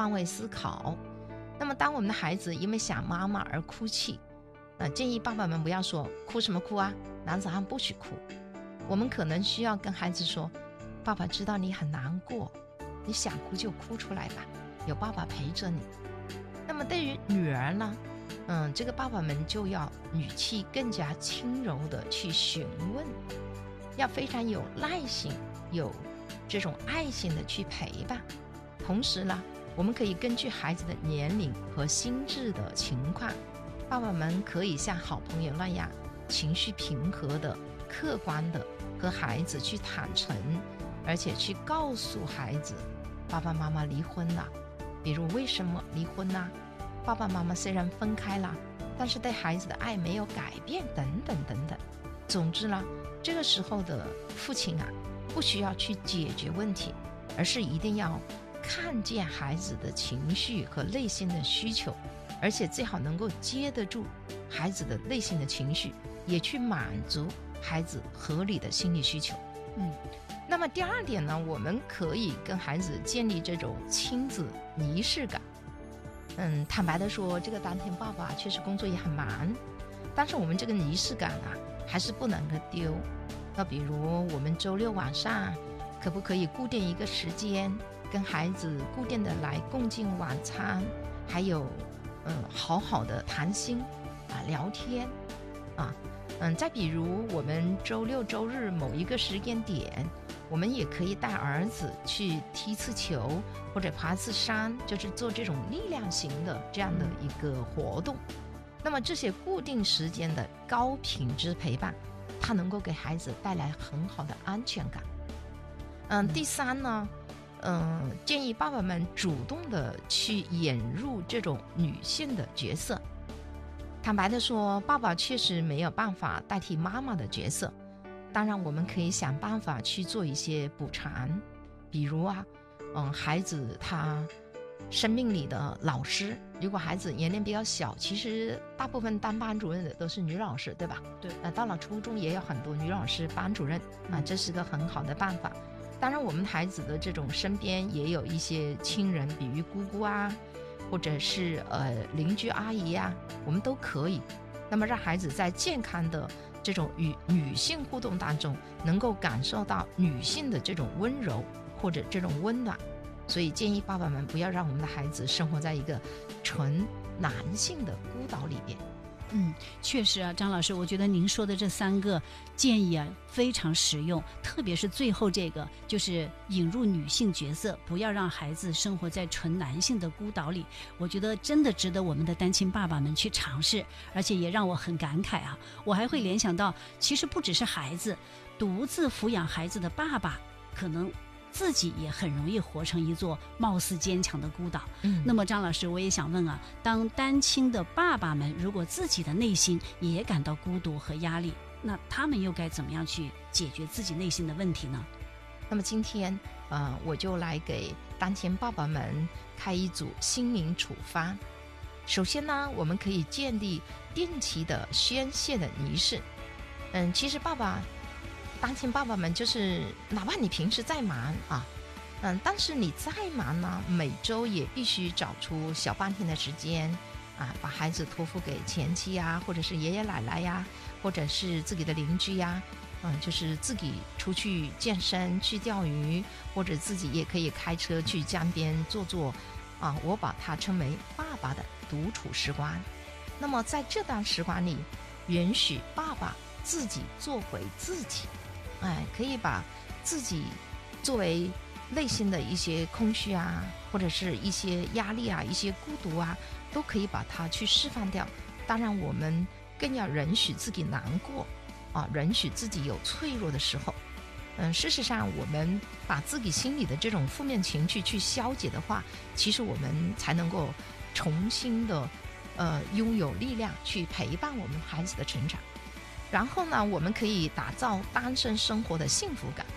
换位思考。那么当我们的孩子因为想妈妈而哭泣，建议爸爸们不要说哭什么哭啊，男子汉不许哭。我们可能需要跟孩子说，爸爸知道你很难过，你想哭就哭出来吧，有爸爸陪着你。那么对于女儿呢，这个爸爸们就要语气更加轻柔的去询问，要非常有耐心，有这种爱心的去陪伴。同时呢，我们可以根据孩子的年龄和心智的情况，爸爸们可以像好朋友那样情绪平和的、客观的和孩子去坦诚，而且去告诉孩子，爸爸妈妈离婚了，比如为什么离婚呢？爸爸妈妈虽然分开了，但是对孩子的爱没有改变，等等等等。总之呢，这个时候的父亲啊，不需要去解决问题，而是一定要看见孩子的情绪和内心的需求，而且最好能够接得住孩子的内心的情绪，也去满足孩子合理的心理需求。那么第二点呢，我们可以跟孩子建立这种亲子仪式感。坦白的说，这个当天爸爸确实工作也很忙，但是我们这个仪式感啊，还是不能够丢。那比如我们周六晚上可不可以固定一个时间，跟孩子固定的来共进晚餐，还有好好的谈心聊天啊。再比如我们周六周日某一个时间点，我们也可以带儿子去踢次球或者爬次山，就是做这种力量型的这样的一个活动。那么这些固定时间的高品质陪伴，它能够给孩子带来很好的安全感。第三呢，建议爸爸们主动的去引入这种女性的角色。坦白的说，爸爸确实没有办法代替妈妈的角色，当然我们可以想办法去做一些补偿，比如孩子他生命里的老师，如果孩子年龄比较小，其实大部分当班主任的都是女老师，对吧？ 对。 到了初中也有很多女老师班主任这是个很好的办法。当然我们孩子的这种身边也有一些亲人，比如姑姑啊，或者是邻居阿姨啊，我们都可以。那么让孩子在健康的这种与女性互动当中，能够感受到女性的这种温柔或者这种温暖。所以建议爸爸们不要让我们的孩子生活在一个纯男性的孤岛里边。 确实啊，张老师，我觉得您说的这3个建议啊非常实用，特别是最后这个，就是引入女性角色，不要让孩子生活在纯男性的孤岛里。我觉得真的值得我们的单亲爸爸们去尝试，而且也让我很感慨啊。我还会联想到，其实不只是孩子，独自抚养孩子的爸爸，可能自己也很容易活成一座貌似坚强的孤岛。那么张老师，我也想问啊，当单亲的爸爸们如果自己的内心也感到孤独和压力，那他们又该怎么样去解决自己内心的问题呢？ 那么今天我就来给单亲爸爸们开一组心灵处方。首先呢，我们可以建立定期的宣泄的仪式。其实单亲爸爸们就是哪怕你平时再忙但是你再忙呢，每周也必须找出小半天的时间把孩子托付给前妻呀，或者是爷爷奶奶呀，或者是自己的邻居呀，就是自己出去健身、去钓鱼，或者自己也可以开车去江边坐我把它称为爸爸的独处时光。那么在这段时光里，允许爸爸自己做回自己，可以把自己作为内心的一些空虚或者是一些压力一些孤独都可以把它去释放掉。当然我们更要允许自己难过允许自己有脆弱的时候。事实上我们把自己心里的这种负面情绪去消解的话，其实我们才能够重新的拥有力量去陪伴我们孩子的成长。然后呢，我们可以打造单身生活的幸福感。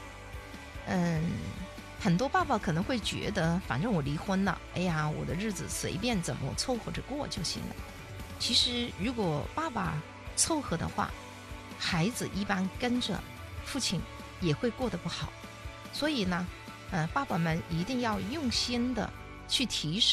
很多爸爸可能会觉得，反正我离婚了，我的日子随便怎么凑合着过就行了。其实如果爸爸凑合的话，孩子一般跟着父亲也会过得不好。所以呢，爸爸们一定要用心的去提升